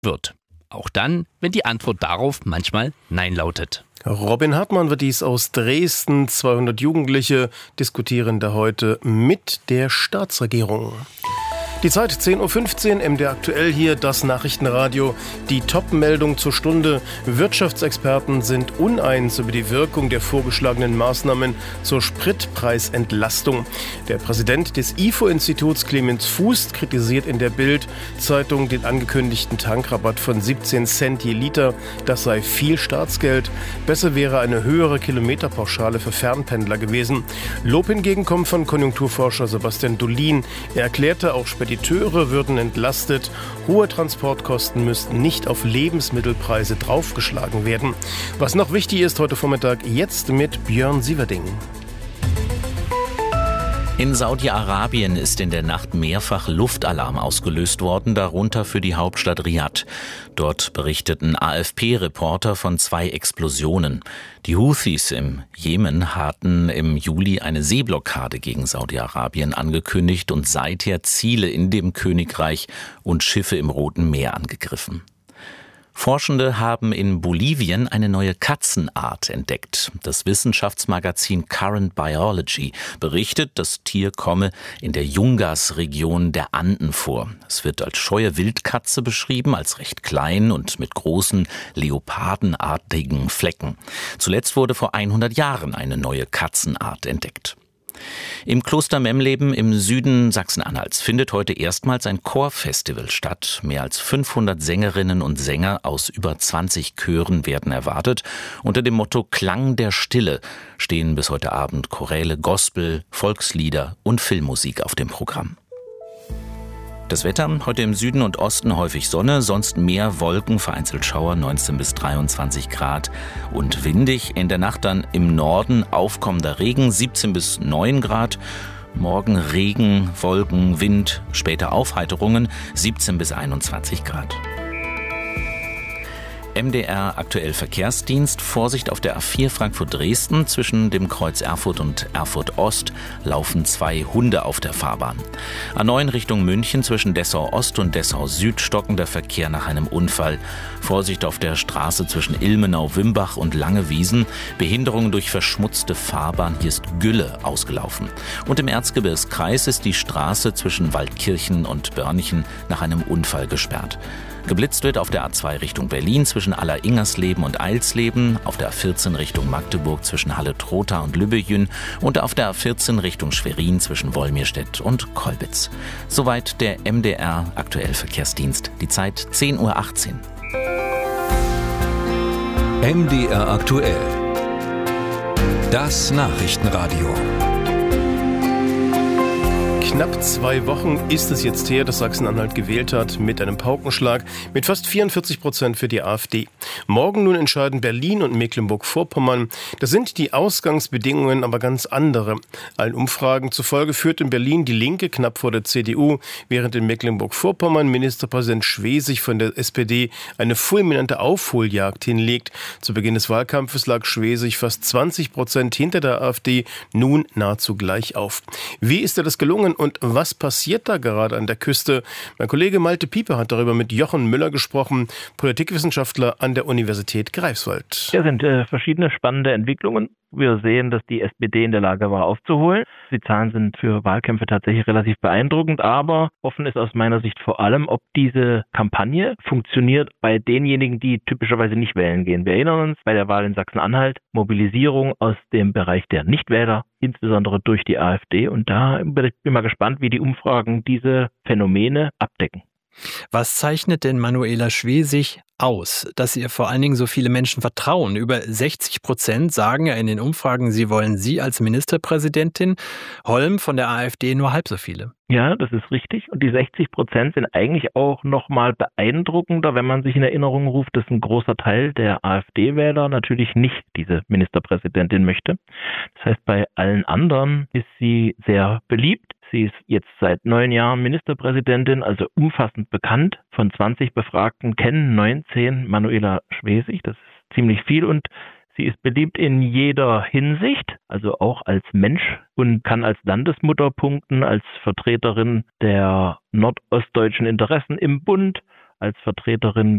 wird. Auch dann, wenn die Antwort darauf manchmal Nein lautet. Robin Hartmann wird dies aus Dresden. 200 Jugendliche diskutieren da heute mit der Staatsregierung. Die Zeit 10.15 Uhr, MDR aktuell hier, das Nachrichtenradio. Die Top-Meldung zur Stunde. Wirtschaftsexperten sind uneins über die Wirkung der vorgeschlagenen Maßnahmen zur Spritpreisentlastung. Der Präsident des IFO-Instituts, Clemens Fuß, kritisiert in der Bild-Zeitung den angekündigten Tankrabatt von 17 Cent je Liter. Das sei viel Staatsgeld. Besser wäre eine höhere Kilometerpauschale für Fernpendler gewesen. Lob hingegen kommt von Konjunkturforscher Sebastian Dolin. Er erklärte, auch Spediteure würden entlastet. Hohe Transportkosten müssten nicht auf Lebensmittelpreise draufgeschlagen werden. Was noch wichtig ist heute Vormittag, jetzt mit Björn Sieverding. In Saudi-Arabien ist in der Nacht mehrfach Luftalarm ausgelöst worden, darunter für die Hauptstadt Riad. Dort berichteten AFP-Reporter von 2 Explosionen. Die Houthis im Jemen hatten im Juli eine Seeblockade gegen Saudi-Arabien angekündigt und seither Ziele in dem Königreich und Schiffe im Roten Meer angegriffen. Forschende haben in Bolivien eine neue Katzenart entdeckt. Das Wissenschaftsmagazin Current Biology berichtet, das Tier komme in der Yungas-Region der Anden vor. Es wird als scheue Wildkatze beschrieben, als recht klein und mit großen leopardenartigen Flecken. Zuletzt wurde vor 100 Jahren eine neue Katzenart entdeckt. Im Kloster Memleben im Süden Sachsen-Anhalts findet heute erstmals ein Chorfestival statt. Mehr als 500 Sängerinnen und Sänger aus über 20 Chören werden erwartet. Unter dem Motto Klang der Stille stehen bis heute Abend Choräle, Gospel, Volkslieder und Filmmusik auf dem Programm. Das Wetter, heute im Süden und Osten häufig Sonne, sonst mehr Wolken, vereinzelt Schauer, 19 bis 23 Grad und windig. In der Nacht dann im Norden aufkommender Regen, 17 bis 9 Grad. Morgen Regen, Wolken, Wind, später Aufheiterungen, 17 bis 21 Grad. MDR aktuell Verkehrsdienst. Vorsicht auf der A4 Frankfurt-Dresden. Zwischen dem Kreuz Erfurt und Erfurt-Ost laufen 2 Hunde auf der Fahrbahn. A9 Richtung München zwischen Dessau-Ost und Dessau-Süd stockender Verkehr nach einem Unfall. Vorsicht auf der Straße zwischen Ilmenau-Wimbach und Langewiesen. Behinderungen durch verschmutzte Fahrbahn. Hier ist Gülle ausgelaufen. Und im Erzgebirgskreis ist die Straße zwischen Waldkirchen und Börnchen nach einem Unfall gesperrt. Geblitzt wird auf der A2 Richtung Berlin zwischen Aller-Ingersleben und Eilsleben, auf der A14 Richtung Magdeburg zwischen Halle-Trotha und Lübbejün und auf der A14 Richtung Schwerin zwischen Wolmirstedt und Kolbitz. Soweit der MDR aktuell Verkehrsdienst. Die Zeit 10.18 Uhr. MDR aktuell. Das Nachrichtenradio. Knapp 2 Wochen ist es jetzt her, dass Sachsen-Anhalt gewählt hat mit einem Paukenschlag mit fast 44% für die AfD. Morgen nun entscheiden Berlin und Mecklenburg-Vorpommern. Das sind die Ausgangsbedingungen aber ganz andere. Allen Umfragen zufolge führt in Berlin die Linke knapp vor der CDU, während in Mecklenburg-Vorpommern Ministerpräsident Schwesig von der SPD eine fulminante Aufholjagd hinlegt. Zu Beginn des Wahlkampfes lag Schwesig fast 20% hinter der AfD, nun nahezu gleich auf. Wie ist das gelungen? Und was passiert da gerade an der Küste? Mein Kollege Malte Pieper hat darüber mit Jochen Müller gesprochen, Politikwissenschaftler an der Universität Greifswald. Hier sind verschiedene spannende Entwicklungen. Wir sehen, dass die SPD in der Lage war, aufzuholen. Die Zahlen sind für Wahlkämpfe tatsächlich relativ beeindruckend, aber offen ist aus meiner Sicht vor allem, ob diese Kampagne funktioniert bei denjenigen, die typischerweise nicht wählen gehen. Wir erinnern uns bei der Wahl in Sachsen-Anhalt, Mobilisierung aus dem Bereich der Nichtwähler, insbesondere durch die AfD. Und da bin ich mal gespannt, wie die Umfragen diese Phänomene abdecken. Was zeichnet denn Manuela Schwesig aus, dass ihr vor allen Dingen so viele Menschen vertrauen? Über 60% sagen ja in den Umfragen, sie wollen sie als Ministerpräsidentin. Holm von der AfD nur halb so viele. Ja, das ist richtig. Und die 60% sind eigentlich auch nochmal beeindruckender, wenn man sich in Erinnerung ruft, dass ein großer Teil der AfD-Wähler natürlich nicht diese Ministerpräsidentin möchte. Das heißt, bei allen anderen ist sie sehr beliebt. Sie ist jetzt seit 9 Jahren Ministerpräsidentin, also umfassend bekannt. Von 20 Befragten kennen 19 Manuela Schwesig. Das ist ziemlich viel und sie ist beliebt in jeder Hinsicht, also auch als Mensch und kann als Landesmutter punkten, als Vertreterin der nordostdeutschen Interessen im Bund, als Vertreterin